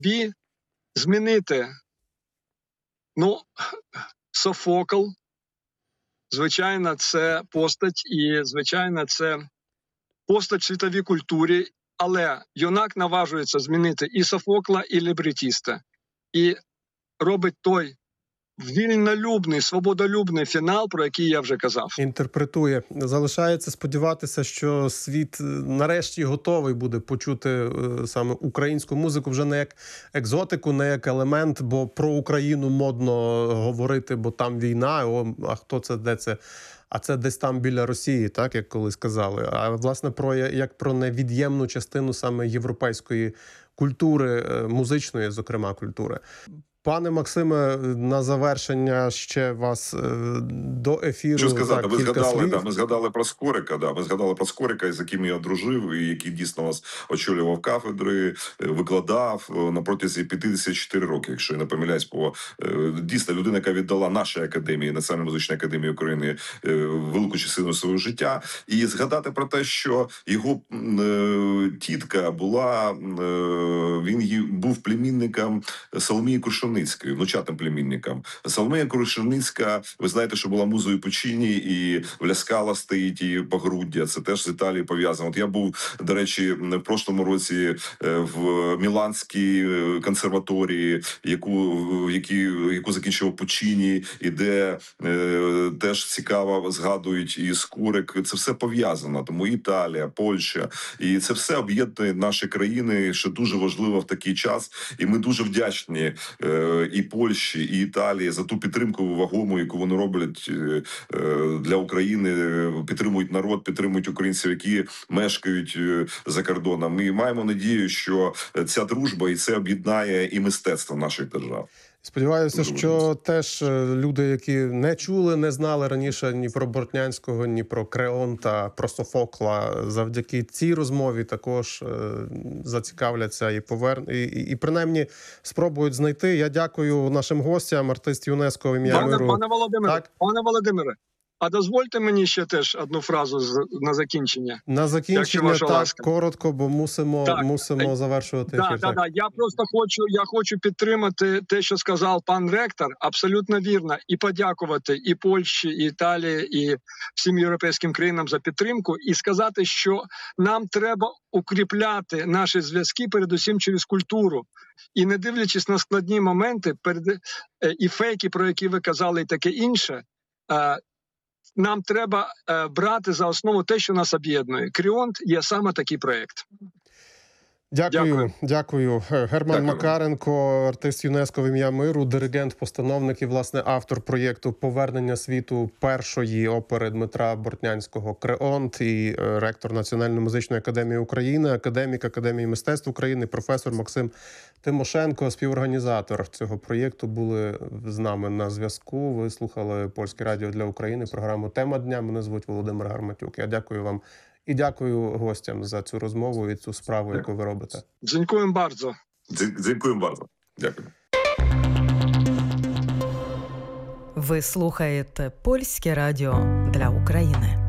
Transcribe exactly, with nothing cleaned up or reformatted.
собі змінити, ну, Софокл, звичайно, це постать, і, звичайно, це постать в світовій культурі, але юнак наважується змінити і Софокла, і лібретіста. І робить той вільнолюбний, свободолюбний фінал, про який я вже казав. Інтерпретує. Залишається сподіватися, що світ нарешті готовий буде почути е, саме українську музику вже не як екзотику, не як елемент, бо про Україну модно говорити, бо там війна, о, а хто це, де це? А це десь там біля Росії, так, як колись казали. А, власне, про як про невід'ємну частину саме європейської культури, музичної, зокрема, культури. Пане Максиме, на завершення ще вас до ефіру. Що сказати, так, ви згадали, да, слів. ми згадали про Скорика, да, ми згадали про Скорика, з яким я дружив, і який дійсно вас очолював кафедри, викладав на протязі п'ятдесят чотири роки, якщо я не помиляюсь, по дійсно людина, яка віддала нашій академії, Національній музичній академії України, велику частину свого життя. І згадати про те, що його е, тітка була, е, він був племінником Соломії Крушельницької, внучатим племінником. Соломія Крушельницька, ви знаєте, що була музою Пучіні, і в Ля Скала стоїть, і Погруддя, це теж з Італією пов'язано. От я був, до речі, в прошлому році в Міланській консерваторії, яку, які, яку закінчив Пучіні, і де е, теж цікаво згадують і Скорик. Це все пов'язано, тому Італія, Польща, і це все об'єднує наші країни, що дуже важливо в такий час, і ми дуже вдячні е, і Польщі, і Італії за ту підтримку вагому, яку вони роблять для України, підтримують народ, підтримують українців, які мешкають за кордоном. Ми маємо надію, що ця дружба і це об'єднає і мистецтво наших держав. Сподіваюся, що теж люди, які не чули, не знали раніше ні про Бортнянського, ні про Креонта, про Софокла, завдяки цій розмові також зацікавляться і повер... і, і, і принаймні спробують знайти. Я дякую нашим гостям, артист ЮНЕСКО в ім'я Пане, миру. пане Володимире, так? пане Володимире, а дозвольте мені ще теж одну фразу з, на закінчення. На закінчення так, ласка. Коротко, бо мусимо, так. мусимо завершувати да, ефір. Да, да. Я просто хочу, я хочу підтримати те, що сказав пан ректор, абсолютно вірно, і подякувати і Польщі, і Італії, і всім європейським країнам за підтримку, і сказати, що нам треба укріпляти наші зв'язки передусім через культуру. І не дивлячись на складні моменти перед, і фейки, про які ви казали, і таке інше, нам треба е, брати за основу те, що нас об'єднує. Кріонт є саме такий проєкт. Дякую, дякую. дякую. Герман дякую. Макаренко, артист ЮНЕСКО в ім'я миру, диригент, постановник і, власне, автор проєкту «Повернення світу» першої опери Дмитра Бортнянського «Креонт» і ректор Національної музичної академії України, академік Академії мистецтв України, професор Максим Тимошенко, співорганізатор цього проєкту, були з нами на зв'язку. Ви слухали Польське радіо для України, програму «Тема дня». Мене звуть Володимир Гарматюк. Я дякую вам. І дякую гостям за цю розмову і цю справу, яку ви робите. Дякуємо bardzo. Дякуємо bardzo. Дякую. Ви слухаєте Польське радіо для України.